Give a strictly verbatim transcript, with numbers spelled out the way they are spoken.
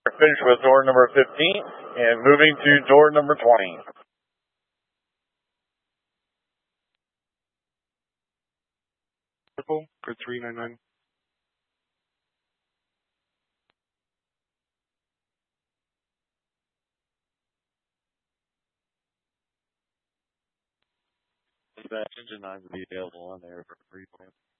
We're finished with door number fifteen and moving to door number twenty. Purple for three nine nine. That engine nine will be available on there for free plan.